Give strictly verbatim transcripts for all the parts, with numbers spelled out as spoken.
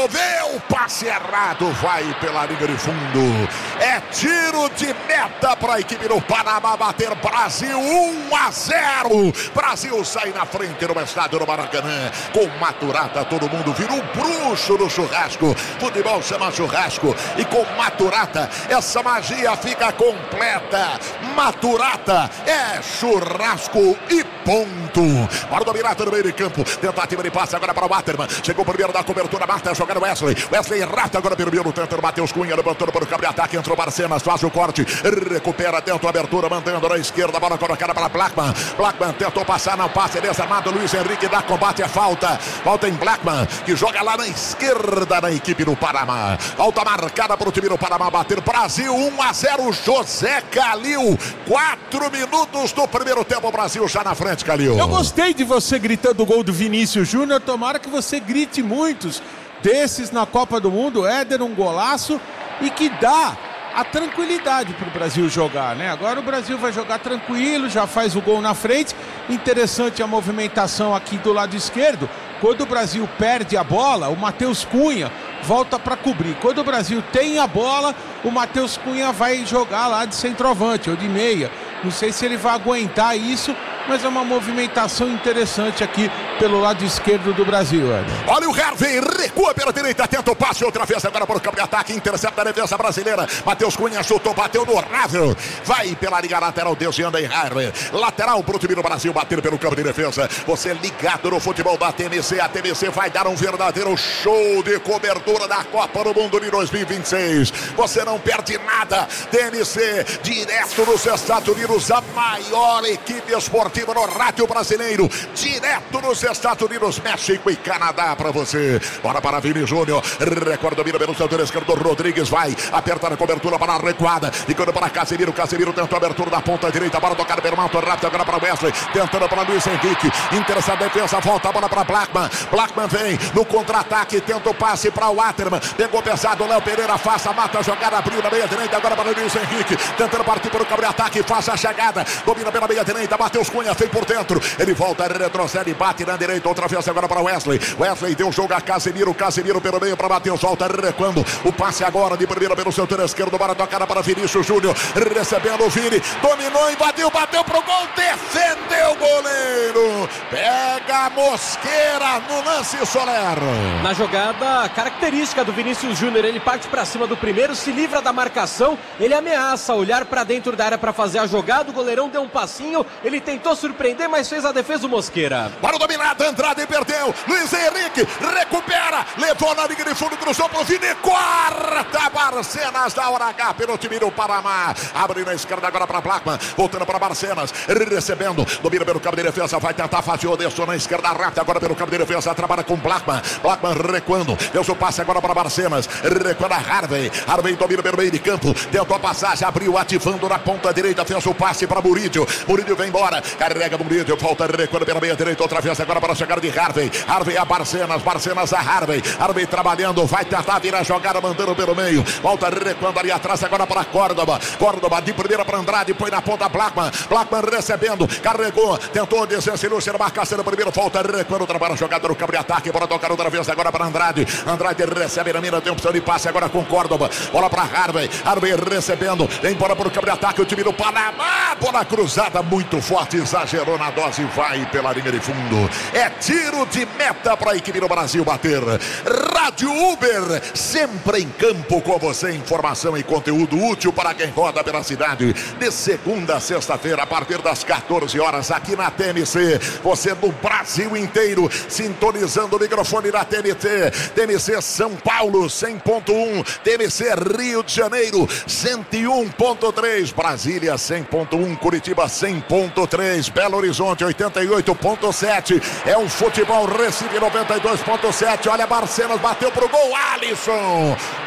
resolveu, passe errado, vai pela linha de fundo. É tiro de meta para a equipe do Panamá bater Brasil um a zero. Brasil sai na frente no estádio do Maracanã. Com Maturata, todo mundo vira um bruxo no churrasco. Futebol chama churrasco. E com Maturata, essa magia fica completa. Maturata é churrasco e ponto. Para o Dominata no meio de campo. Tentativa de passe agora para o Waterman. Chegou primeiro da cobertura, mata, jogando Wesley. Wesley rata agora pelo meio, tentando Matheus Cunha, levantando para o campo de ataque. Entrou Barcenas, faz o corte. Recupera, tenta a abertura, mantendo na esquerda. Bola colocada para Blackman. Blackman tentou passar, não passa. Desarmado, Luiz Henrique dá combate, é falta. Falta em Blackman, que joga lá na esquerda na equipe do Panamá. Falta marcada para o time do Panamá bater Brasil um a zero. José Calil. Quatro minutos do primeiro tempo. Brasil já na frente, Calil. Eu gostei de você gritando o gol do Vinícius Júnior. Tomara que você grite muitos desses na Copa do Mundo. Éder, um golaço e que dá a tranquilidade para o Brasil jogar, né? Agora o Brasil vai jogar tranquilo, já faz o gol na frente. Interessante a movimentação aqui do lado esquerdo. Quando o Brasil perde a bola, o Matheus Cunha volta para cobrir. Quando o Brasil tem a bola, o Matheus Cunha vai jogar lá de centroavante ou de meia. Não sei se ele vai aguentar isso, mas é uma movimentação interessante aqui pelo lado esquerdo do Brasil. Olha, olha o Harvey, recua pela direita, tenta o passe outra vez agora para o campo de ataque, intercepta a defesa brasileira. Matheus Cunha chutou, bateu no Ravel, vai pela liga lateral, desviando em Harvey. Lateral para o time do Brasil, bater pelo campo de defesa. Você ligado no futebol da T M C, a T M C vai dar um verdadeiro show de cobertura da Copa do Mundo de dois mil e vinte e seis. Você não perde nada. T M C, direto nos Estados Unidos, a maior equipe esportiva no rádio brasileiro, direto nos Estados Unidos, México e Canadá para você. Bora para Vini Júnior, recorda, mira pelo setor esquerdo, Rodrigues vai apertar a cobertura para a recuada, ficando para Casemiro, Casemiro tentou a abertura da ponta direita, para tocar Bermalto, rápido agora para Wesley, tentando para Luiz Henrique, interessante a defesa, volta a bola para Blackman, Blackman vem no contra-ataque, tenta o passe para o Waterman, pegou pesado, Léo Pereira, faça, mata a jogada, abriu na meia direita, agora para Luiz Henrique, tentando partir para o campo de ataque, faça a chegada, domina pela meia direita, Matheus Cunha, feio por dentro, ele volta, retrocede, bate na direita, outra vez agora para Wesley, Wesley deu o jogo a Casemiro, Casemiro pelo meio para Matheus, volta, recuando, o passe agora de primeira pelo setor esquerdo, para tocar para Vinícius Júnior, recebendo o Vini, dominou, invadiu, bateu pro gol, defendeu o goleiro, pega a Mosqueira no lance, Soler. Na jogada característica do Vinícius Júnior, ele parte para cima do primeiro, se livra da marcação, ele ameaça olhar para dentro da área para fazer a jogada, o goleirão deu um passinho, ele tentou surpreender, mas fez a defesa do Mosqueira. Para o dominado, Andrade perdeu, Luiz Henrique recupera, levou na linha de fundo, cruzou pro Vini, corta Barcenas da hora H pelo time do Panamá, abre na esquerda agora para Blackman, voltando para Barcenas, recebendo, domina pelo campo de defesa, vai tentar fazer o desço na esquerda, rápido agora pelo campo de defesa, trabalha com Blackman, Blackman recuando, deu seu passe agora para Barcenas, recuando a Harvey, Harvey domina pelo meio de campo, tentou a passagem, abriu ativando na ponta direita, fez o passe para Murídio, Murídio vem embora, carrega Murídio, volta recuando pela meia direita, outra vez agora para a chegada de Harvey, Harvey a Barcenas, Barcenas a Harvey, Harvey trabalhando, vai tentar virar a jogada, mandando pelo meio, volta recuando ali atrás agora para Córdoba, Córdoba de primeira para Andrade, põe na ponta Blackman, Blackman recebendo, carregou, tentou descer, Lúcio, marcação no primeiro, volta recuando, trabalha a jogada no campo de ataque, bora tocar outra vez agora para Andrade, Andrade recebe na mina, tem opção de passe agora com Córdoba, bola para Harvey, Harvey recebendo, vem embora para o campo de ataque, o time do Panamá, bola cruzada muito forte, exagerou na dose, vai pela linha de fundo, é tiro de meta para a equipe do Brasil bater. Rádio Uber, sempre em campo com você, informação e conteúdo útil para quem roda pela cidade, de segunda a sexta-feira, a partir das quatorze horas, aqui na T M C, você do Brasil inteiro, sintonizando o microfone da T M C, T M C São Paulo, cem ponto um, T M C Rio de Janeiro, cento e um ponto três, Brasília, cem ponto um, Curitiba, cem ponto três, Belo Horizonte, oitenta e oito ponto sete, é o Futebol Recife, noventa e dois ponto sete, olha, Barcenas bateu pro gol, Alisson,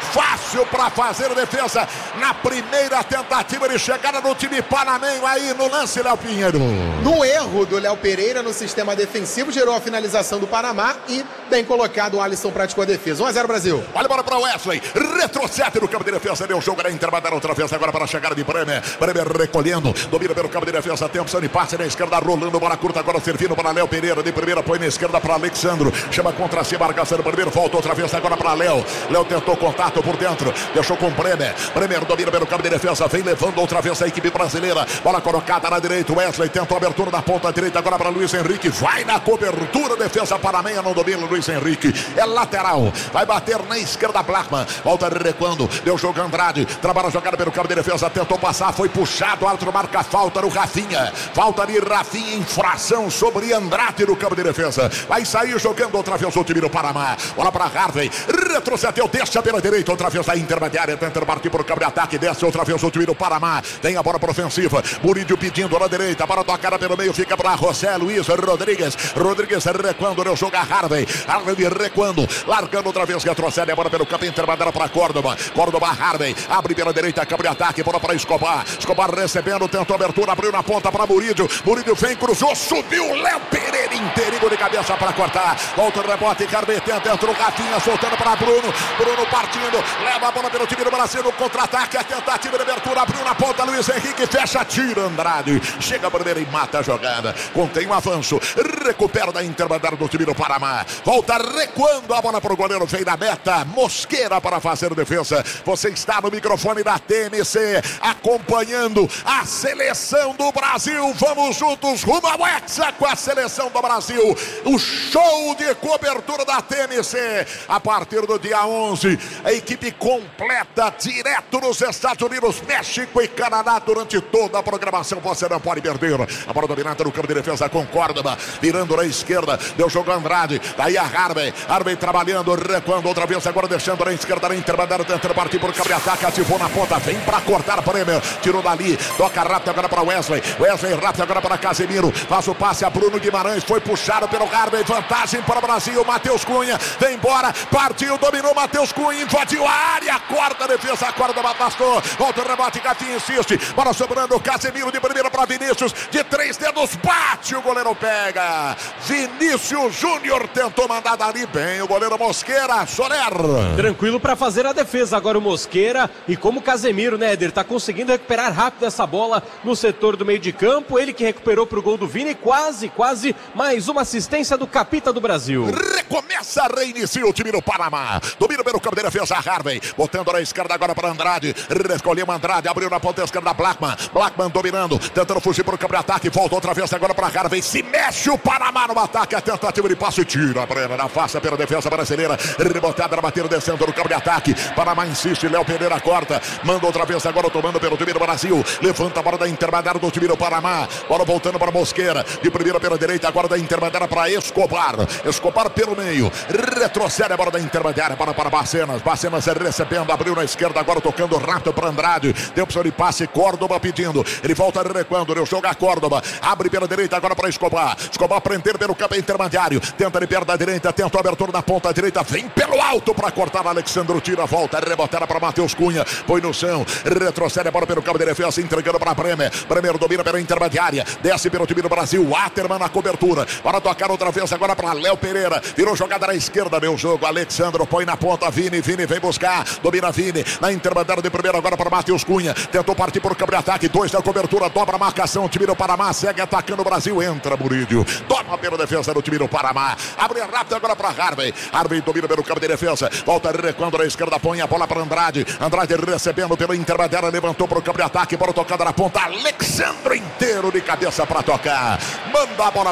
fácil para fazer defesa na primeira tentativa de chegada do time panamenho aí no lance, Léo Pinheiro. No erro do Léo Pereira no sistema defensivo, gerou a finalização do Panamá e bem colocado o Alisson praticou a defesa. um a zero Brasil. Olha a bola para o Wesley, retrocede no campo de defesa, deu jogo na intermediária outra vez agora para a chegada de Bremer. Bremer recolhendo, domina pelo campo de defesa, tem opção de passe na esquerda, rolando, bola curta agora servindo para Léo Pereira, de primeira põe na esquerda para Alexandro, chama contra si, marcação primeiro, volta outra vez agora para Léo. Léo tentou contato por dentro, deixou com Bremer. Bremer domina pelo campo de defesa, vem levando outra vez a equipe brasileira. Bola colocada na direita, Wesley tentou a abertura da ponta direita agora para Luiz Henrique, vai na cobertura, defesa para a meia, não domina Luiz Henrique, é lateral, vai bater na esquerda Blackman, volta recuando, deu jogo Andrade, trabalha a jogada pelo campo de defesa, tentou passar, foi puxado, o árbitro marca falta no Rafinha, falta de Rafinha, infração sobre Andrade no campo de defesa, vai sair jogando outra vez o time do Panamá, bola para Harvey, retrocedeu, deixa pela direita, outra vez a intermediária, tenta partir por campo de ataque, desce outra vez o time do Panamá, tem a bola para ofensiva, Murídio pedindo na direita, para tocar pelo meio, fica para José Luiz Rodrigues, Rodrigues recuando, deu jogo a Harvey, Harvey recuando, largando outra vez, retrocede a bola pelo campo intermediário para Córdoba, Córdoba, Harvey, abre pela direita, campo de ataque, bola para Escobar, Escobar recebendo, tentou abertura, abriu na ponta para Murídio, Murídio vem, cruzou, subiu, Léo Pereira inteirinho de cabeça para cortar, volta o rebote, Harvey tenta, entrou Rafinha, soltando para Bruno, Bruno partindo, leva a bola pelo time do Brasil no contra-ataque, a tentativa de abertura, abriu na ponta, Luiz Henrique fecha, tira Andrade, chega primeiro e mata a jogada, contém o avanço, recupera da intermediária do time do Panamá, volta recuando a bola para o goleiro, vem na meta, Mosqueira para fazer defesa, você está no microfone da T M C, acompanhando a seleção do Brasil, vamos juntos rumo ao Hexa com a seleção do Brasil, o show de cobertura da T M C, a partir do dia onze, a equipe completa, direto nos Estados Unidos, México e Canadá, durante toda a programação, você não pode perder, a bola dominada no campo de defesa com Córdoba, virando na esquerda, deu jogo Andrade, daí a Harvey, Harvey trabalhando, recuando outra vez, agora deixando na esquerda, na intermediária, tentando partir por campo de ataque, ativou na ponta, vem para cortar Bremer, tirou dali, toca rápido agora para Wesley, Wesley rápido agora para Casemiro, faz o passe a Bruno Guimarães, foi puxado pelo Harvey, vantagem para o Brasil, Matheus Cunha, vem embora, partiu, dominou Matheus Cunha, invadiu a área, corta a defesa, a corda afastou, volta o rebote, Catinha insiste, bola sobrando, Casemiro de primeira para Vinícius, de três dedos, bate, o goleiro pega, Vinícius Júnior tentou mandar dali bem, o goleiro Mosqueira, Soler. Tranquilo para fazer a defesa agora o Mosqueira, e como o Casemiro, né, Éder, tá conseguindo recuperar rápido essa bola no setor do meio de campo, ele que recuperou pro gol do Vini, quase, quase mais uma assistência do capita do Brasil. Recomeça, reinicia o time do Panamá, domina pelo campo de defesa, Harvey, botando na esquerda agora para Andrade, recolheu Andrade, abriu na ponta esquerda, Blackman, Blackman dominando, tentando fugir para o campo de ataque, volta outra vez agora para Harvey, se mexe o Panamá no ataque, a tentativa de passe, tira a Brena, na face pela defesa brasileira, rebotada na batida, descendo no campo de ataque, Panamá insiste, Léo Pereira corta, manda outra vez agora tomando pelo time do Brasil, levanta a bola da intermediária do time do Panamá, bola voltando para Mosqueira, de primeira pela direita, agora da intermediária para Escobar, Escobar pelo meio, retrocede a bola da intermediária para, para Bacenas, Bacenas recebendo, abriu na esquerda, agora tocando rápido para Andrade, tem opção de passe, Córdoba pedindo, ele volta recuando, ele joga a Córdoba, abre pela direita agora para Escobar, Escobar prender pelo campo intermediário, tenta de perto da direita, tenta a abertura na ponta direita, vem pelo alto para cortar, Alexandro tira a volta, rebotada para Matheus Cunha, põe no chão, retrocede a bola pelo campo de defesa, entregando para Bremer, Bremer domina pela intermediária, desce pelo time do Brasil, Waterman na cobertura, para tocar outra vez agora para Léo Pereira, virou jogada na esquerda, meu jogo, Alexandro põe na ponta, Vini, Vini vem buscar, domina Vini, na intermediária de primeiro agora para Matheus Cunha, tentou partir por campo de ataque, dois na cobertura, dobra a marcação, o time do Panamá segue atacando o Brasil, entra Murídio, toma pela defesa do time do Panamá, abre rápido agora para Harvey, Harvey domina pelo campo de defesa, volta recuando na esquerda, põe a bola para Andrade, Andrade recebendo pela intermediária, levantou para o campo de ataque, bola tocada na ponta, Alexandro inteiro de cabeça para tocar, manda a bola